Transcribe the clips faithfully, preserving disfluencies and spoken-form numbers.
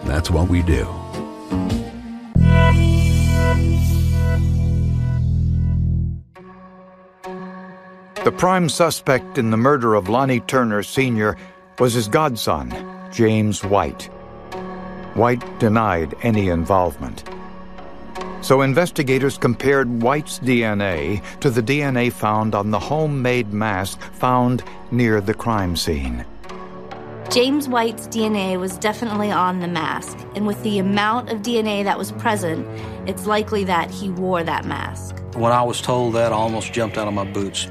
that's what we do. The prime suspect in the murder of Lonnie Turner Senior was his godson, James White. White denied any involvement. So investigators compared White's D N A to the D N A found on the homemade mask found near the crime scene. James White's D N A was definitely on the mask, and with the amount of D N A that was present, it's likely that he wore that mask. When I was told that, I almost jumped out of my boots.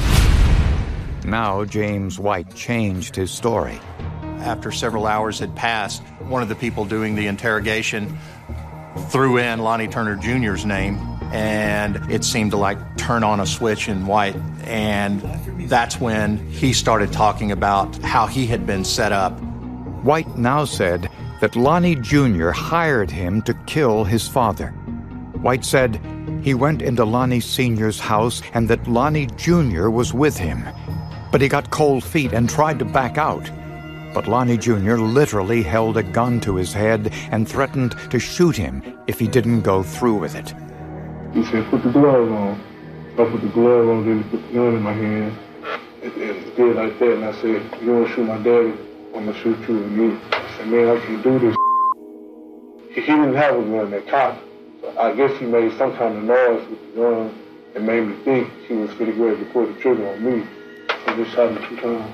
Now James White changed his story. After several hours had passed, one of the people doing the interrogation threw in Lonnie Turner Junior's name, and it seemed to like turn on a switch in White. And that's when he started talking about how he had been set up. White now said that Lonnie Junior hired him to kill his father. White said he went into Lonnie Senior's house and that Lonnie Junior was with him. But he got cold feet and tried to back out. But Lonnie Junior literally held a gun to his head and threatened to shoot him if he didn't go through with it. He said, put the glove on. I put the glove on, then he put the gun in my hand. And, and did like that, and I said, you don't shoot my daddy, I'm gonna shoot you and me. I said, man, I can't do this. He didn't have a gun, that cop. So I guess he made some kind of noise with the gun and made me think he was getting ready to pull the trigger on me. I just shot him two times.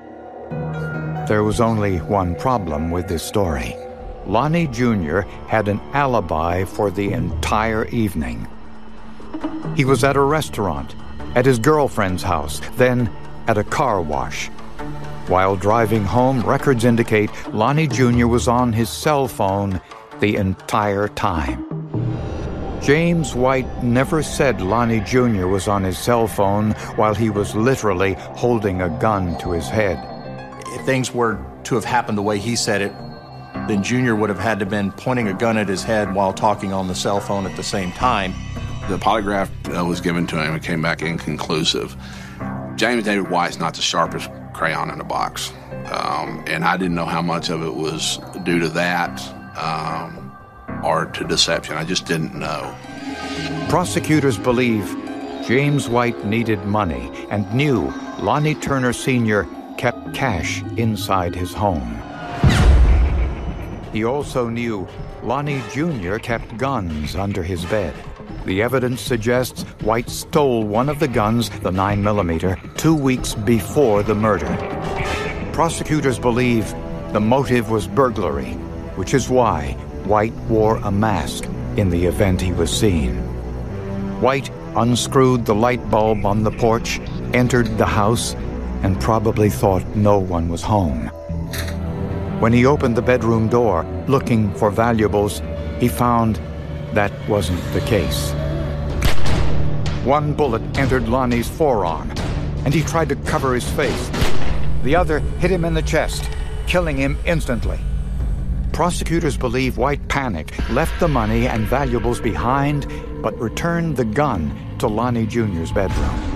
There was only one problem with this story. Lonnie Junior had an alibi for the entire evening. He was at a restaurant, at his girlfriend's house, then at a car wash. While driving home, records indicate Lonnie Junior was on his cell phone the entire time. James White never said Lonnie Junior was on his cell phone while he was literally holding a gun to his head. If things were to have happened the way he said it, then Junior would have had to have been pointing a gun at his head while talking on the cell phone at the same time. The polygraph that was given to him and came back inconclusive. James David White's not the sharpest crayon in the box. Um, and I didn't know how much of it was due to that um, or to deception. I just didn't know. Prosecutors believe James White needed money and knew Lonnie Turner Senior kept cash inside his home. He also knew Lonnie Junior kept guns under his bed. The evidence suggests White stole one of the guns, the nine millimeter, two weeks before the murder. Prosecutors believe the motive was burglary, which is why White wore a mask in the event he was seen. White unscrewed the light bulb on the porch, entered the house, and probably thought no one was home. When he opened the bedroom door, looking for valuables, he found that wasn't the case. One bullet entered Lonnie's forearm, and he tried to cover his face. The other hit him in the chest, killing him instantly. Prosecutors believe White panicked, left the money and valuables behind, but returned the gun to Lonnie Junior's bedroom.